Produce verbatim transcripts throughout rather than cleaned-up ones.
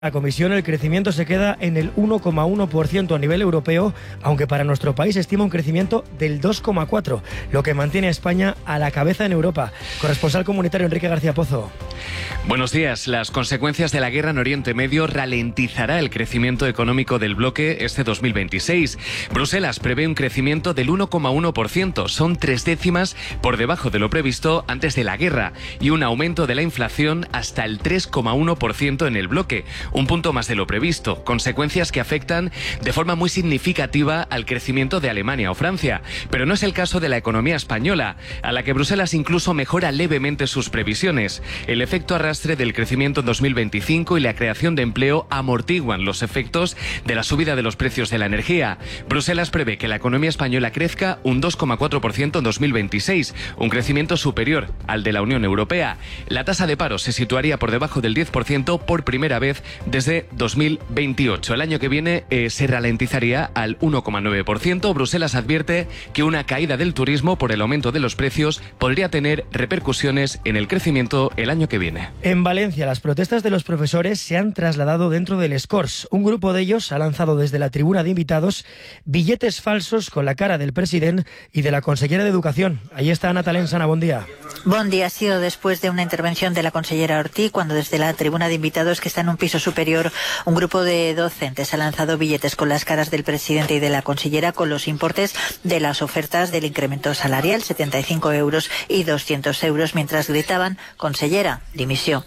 La Comisión, el crecimiento se queda en el uno coma uno por ciento a nivel europeo, aunque para nuestro país estima un crecimiento del dos coma cuatro por ciento, lo que mantiene a España a la cabeza en Europa. Corresponsal comunitario Enrique García Pozo. Buenos días. Las consecuencias de la guerra en Oriente Medio ralentizará el crecimiento económico del bloque este dos mil veintiséis. Bruselas prevé un crecimiento del uno coma uno por ciento, son tres décimas por debajo de lo previsto antes de la guerra, y un aumento de la inflación hasta el tres coma uno por ciento en el bloque, un punto más de lo previsto, consecuencias que afectan de forma muy significativa al crecimiento de Alemania o Francia. Pero no es el caso de la economía española, a la que Bruselas incluso mejora levemente sus previsiones. El efecto arrastre del crecimiento en dos mil veinticinco y la creación de empleo amortiguan los efectos de la subida de los precios de la energía. Bruselas prevé que la economía española crezca un dos coma cuatro por ciento en dos mil veintiséis, un crecimiento superior al de la Unión Europea. La tasa de paro se situaría por debajo del diez por ciento por primera vez desde dos mil veintiocho. El año que viene eh, se ralentizaría al uno coma nueve por ciento. Bruselas advierte que una caída del turismo por el aumento de los precios podría tener repercusiones en el crecimiento el año que viene. En Valencia, las protestas de los profesores se han trasladado dentro del Escors. Un grupo de ellos ha lanzado desde la tribuna de invitados billetes falsos con la cara del presidente y de la consellera de Educación. Ahí está Ana Talensana, buen día. Buen día. Ha sido después de una intervención de la consellera Ortiz, cuando desde la tribuna de invitados, que está en un piso superior, un grupo de docentes ha lanzado billetes con las caras del presidente y de la consellera con los importes de las ofertas del incremento salarial, setenta y cinco euros y doscientos euros, mientras gritaban: consellera, dimisión.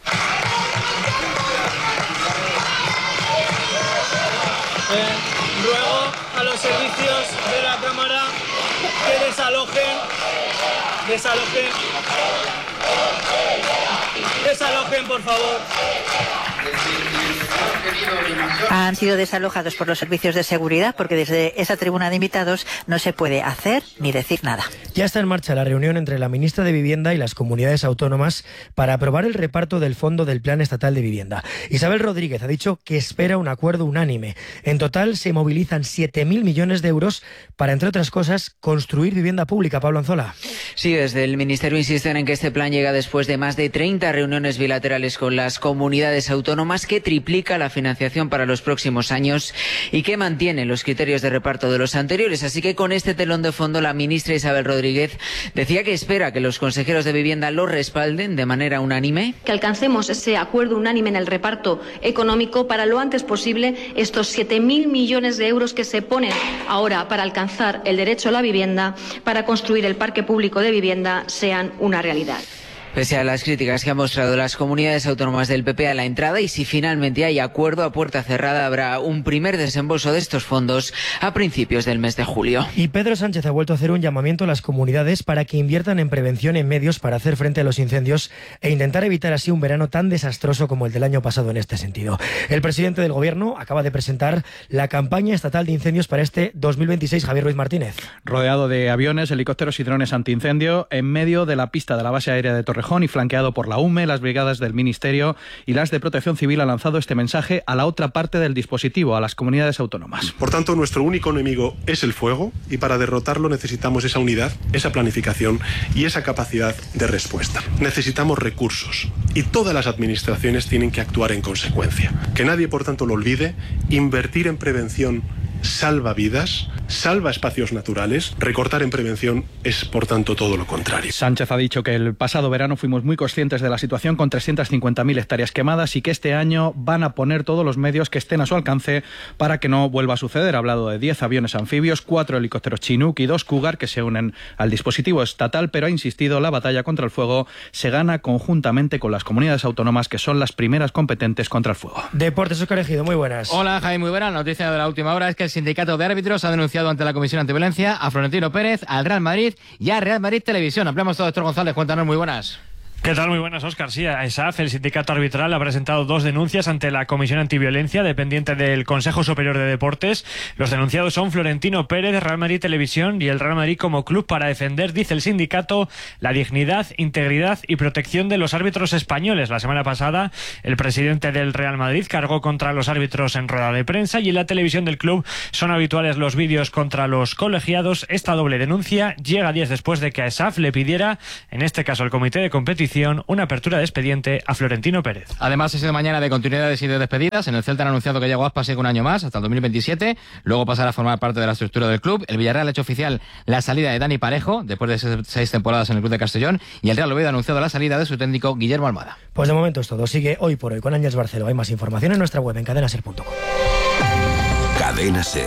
Eh, ruego a los servicios de la Cámara que desalojen, desalojen, desalojen, por favor. Han sido desalojados por los servicios de seguridad porque desde esa tribuna de invitados no se puede hacer ni decir nada. Ya está en marcha la reunión entre la ministra de Vivienda y las comunidades autónomas para aprobar el reparto del Fondo del Plan Estatal de Vivienda. Isabel Rodríguez ha dicho que espera un acuerdo unánime. En total se movilizan siete mil millones de euros para, entre otras cosas, construir vivienda pública. Pablo Anzola. Sí, desde el Ministerio insisten en que este plan llega después de más de treinta reuniones bilaterales con las comunidades autónomas, que triplica la financiación para los próximos años y que mantiene los criterios de reparto de los anteriores. Así que con este telón de fondo, la ministra Isabel Rodríguez decía que espera que los consejeros de Vivienda lo respalden de manera unánime. Que alcancemos ese acuerdo unánime en el reparto económico para lo antes posible estos siete mil millones de euros que se ponen ahora para alcanzar el derecho a la vivienda, para construir el parque público de vivienda, sean una realidad. Pese a las críticas que han mostrado las comunidades autónomas del P P a la entrada, y si finalmente hay acuerdo a puerta cerrada, habrá un primer desembolso de estos fondos a principios del mes de julio. Y Pedro Sánchez ha vuelto a hacer un llamamiento a las comunidades para que inviertan en prevención en medios para hacer frente a los incendios e intentar evitar así un verano tan desastroso como el del año pasado en este sentido. El presidente del Gobierno acaba de presentar la campaña estatal de incendios para este dos mil veintiséis. Javier Ruiz Martínez. Rodeado de aviones, helicópteros y drones antiincendio en medio de la pista de la base aérea de Torrejón y flanqueado por la U M E, las brigadas del Ministerio y las de Protección Civil han lanzado este mensaje a la otra parte del dispositivo, a las comunidades autónomas. Por tanto, nuestro único enemigo es el fuego, y para derrotarlo necesitamos esa unidad, esa planificación y esa capacidad de respuesta. Necesitamos recursos y todas las administraciones tienen que actuar en consecuencia. Que nadie, por tanto, lo olvide: invertir en prevención salva vidas, salva espacios naturales. Recortar en prevención es, por tanto, todo lo contrario. Sánchez ha dicho que el pasado verano fuimos muy conscientes de la situación, con trescientas cincuenta mil hectáreas quemadas, y que este año van a poner todos los medios que estén a su alcance para que no vuelva a suceder. Ha hablado de diez aviones anfibios, cuatro helicópteros Chinook y dos Cougar que se unen al dispositivo estatal, pero ha insistido: la batalla contra el fuego se gana conjuntamente con las comunidades autónomas, que son las primeras competentes contra el fuego. Deportes, Óscar Ejido, muy buenas. Hola, Jaime, muy buena. Noticia de la última hora es que el sindicato de árbitros ha denunciado ante la Comisión Antiviolencia a Florentino Pérez, al Real Madrid y a Real Madrid Televisión. Ampliamos todo, Héctor González. Cuéntanos, muy buenas. ¿Qué tal? Muy buenas, Óscar. Sí, a E S A F, el sindicato arbitral, ha presentado dos denuncias ante la Comisión Antiviolencia, dependiente del Consejo Superior de Deportes. Los denunciados son Florentino Pérez, Real Madrid Televisión y el Real Madrid como club, para defender, dice el sindicato, la dignidad, integridad y protección de los árbitros españoles. La semana pasada, el presidente del Real Madrid cargó contra los árbitros en rueda de prensa, y en la televisión del club son habituales los vídeos contra los colegiados. Esta doble denuncia llega días después de que a E S A F le pidiera, en este caso el comité de competición, petición, una apertura de expediente a Florentino Pérez. Además, es de mañana de continuidades y de despedidas. En el Celta han anunciado que Yago Aspas sigue un año más, hasta el dos mil veintisiete. Luego pasará a formar parte de la estructura del club. El Villarreal ha hecho oficial la salida de Dani Parejo, después de seis temporadas en el club de Castellón. Y el Real Oviedo ha anunciado la salida de su técnico Guillermo Almada. Pues de momento es todo. Sigue Hoy por Hoy con Ángels Barceló. Hay más información en nuestra web en cadena ser punto com. Cadena Ser.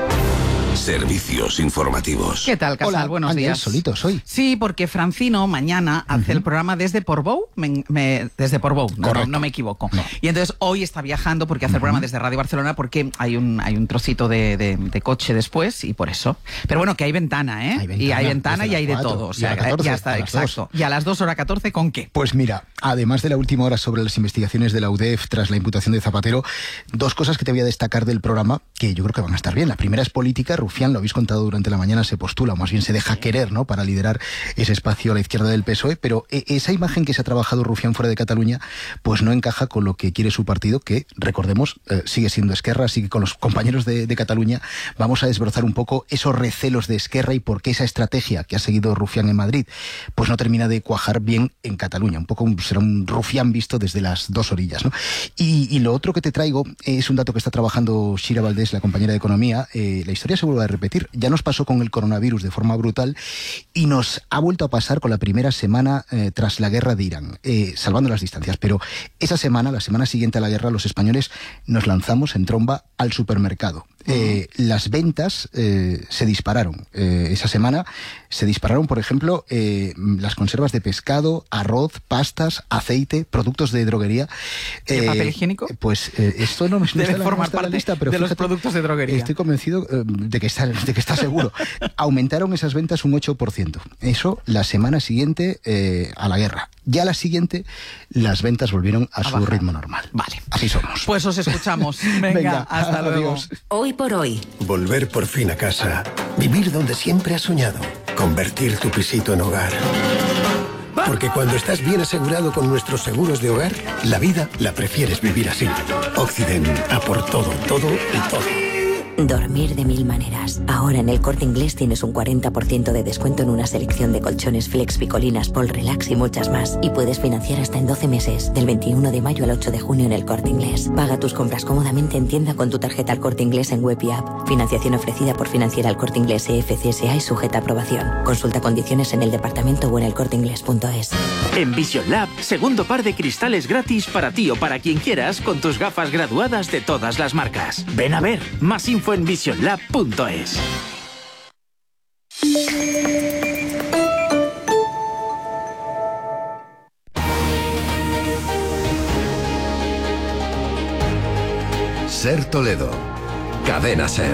Servicios informativos. ¿Qué tal, Casal? Hola, Buenos Ángel, días. solito soy. Sí, porque Francino mañana hace uh-huh. el programa desde Portbou, me, me, desde Portbou, no, no, no me equivoco. No. Y entonces hoy está viajando porque hace uh-huh. el programa desde Radio Barcelona porque hay un, hay un trocito de, de, de coche después y por eso. Pero bueno, que hay ventana, ¿eh? Hay ventana, y hay ventana y hay de todo. O sea, catorce, ya está, exacto. dos. Y a las dos hora catorce, ¿con qué? Pues mira, además de la última hora sobre las investigaciones de la U D E F tras la imputación de Zapatero, dos cosas que te voy a destacar del programa que yo creo que van a estar bien. La primera es política. Rufián, lo habéis contado durante la mañana, se postula, o más bien se deja querer, ¿no?, para liderar ese espacio a la izquierda del P S O E, pero esa imagen que se ha trabajado Rufián fuera de Cataluña, pues no encaja con lo que quiere su partido, que, recordemos, eh, sigue siendo Esquerra, así que con los compañeros de, de Cataluña vamos a desbrozar un poco esos recelos de Esquerra y por qué esa estrategia que ha seguido Rufián en Madrid, pues no termina de cuajar bien en Cataluña. Un poco un, será un Rufián visto desde las dos orillas, ¿no? Y, y lo otro que te traigo es un dato que está trabajando Shira Valdés, la compañera de Economía. Eh, la historia se vuelve a repetir. Ya nos pasó con el coronavirus de forma brutal y nos ha vuelto a pasar con la primera semana eh, tras la guerra de Irán, eh, salvando las distancias. Pero esa semana, la semana siguiente a la guerra, los españoles nos lanzamos en tromba al supermercado. Eh, las ventas eh, se dispararon. Eh, esa semana se dispararon, por ejemplo, eh, las conservas de pescado, arroz, pastas, aceite, productos de droguería. ¿El eh, papel higiénico? Pues eh, esto no me debe no formar parte la lista, pero de fíjate, los productos de droguería. Estoy convencido eh, de que está, de que está seguro. Aumentaron esas ventas un ocho por ciento. Eso la semana siguiente eh, a la guerra. Ya la siguiente, las ventas volvieron a, a su bajar. ritmo normal. Vale. Así somos. Pues os escuchamos. Venga, Venga hasta luego. Hoy por hoy. Volver por fin a casa. Vivir donde siempre has soñado. Convertir tu pisito en hogar. Porque cuando estás bien asegurado con nuestros seguros de hogar, la vida la prefieres vivir así. Occident, a por todo, todo y todo. Dormir de mil maneras. Ahora en el Corte Inglés tienes un cuarenta por ciento de descuento en una selección de colchones Flex, Picolinas, Pol Relax y muchas más. Y puedes financiar hasta en doce meses, del veintiuno de mayo al ocho de junio en el Corte Inglés. Paga tus compras cómodamente en tienda con tu tarjeta al Corte Inglés en web y app. Financiación ofrecida por Financiera al Corte Inglés E F C S A y sujeta a aprobación. Consulta condiciones en el departamento o en el corte inglés punto es. En Vision Lab, segundo par de cristales gratis para ti o para quien quieras con tus gafas graduadas de todas las marcas. Ven a ver, más info en vision lab punto es. Ser Toledo, Cadena Ser.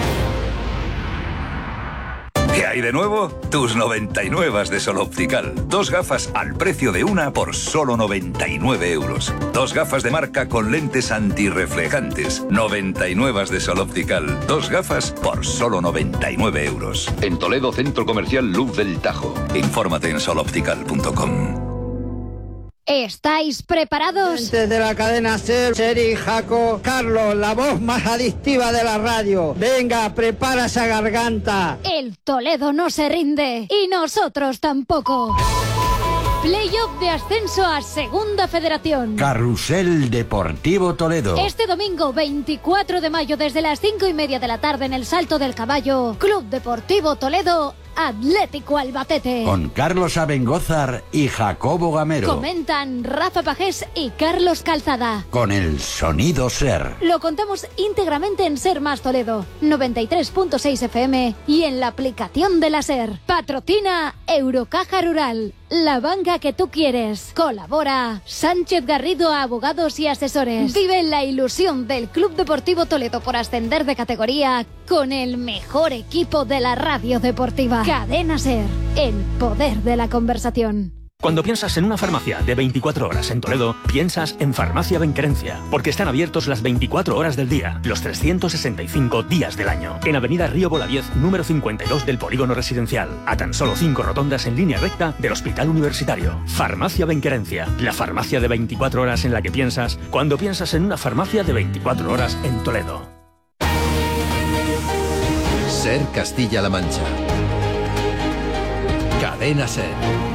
¿Qué hay de nuevo? Tus noventa y nueve de Sol Optical. Dos gafas al precio de una por solo noventa y nueve euros. Dos gafas de marca con lentes antirreflejantes. noventa y nueve de Sol Optical. Dos gafas por solo noventa y nueve euros. En Toledo, Centro Comercial Luz del Tajo. Infórmate en sol optical punto com. ¿Estáis preparados? Desde la cadena Ser, Seri, Jaco, Carlos, la voz más adictiva de la radio. Venga, prepara esa garganta. El Toledo no se rinde y nosotros tampoco. Playoff de ascenso a Segunda Federación. Carrusel Deportivo Toledo. Este domingo veinticuatro de mayo desde las cinco y media de la tarde en el Salto del Caballo, Club Deportivo Toledo, Atlético Albacete. Con Carlos Abengózar y Jacobo Gamero. Comentan Rafa Pajés y Carlos Calzada. Con el sonido Ser. Lo contamos íntegramente en Ser Más Toledo, noventa y tres punto seis F M y en la aplicación de la Ser. Patrocina Eurocaja Rural, la banca que tú quieres. Colabora Sánchez Garrido Abogados y Asesores. Vive la ilusión del Club Deportivo Toledo por ascender de categoría con el mejor equipo de la radio deportiva. Cadena Ser, el poder de la conversación. Cuando piensas en una farmacia de veinticuatro horas en Toledo, piensas en Farmacia Benquerencia, porque están abiertos las veinticuatro horas del día, los trescientos sesenta y cinco días del año. En Avenida Río Boladiez, número cincuenta y dos del Polígono Residencial, a tan solo cinco rotondas en línea recta del Hospital Universitario. Farmacia Benquerencia, la farmacia de veinticuatro horas en la que piensas cuando piensas en una farmacia de veinticuatro horas en Toledo. Ser Castilla-La Mancha. Cadena Ser.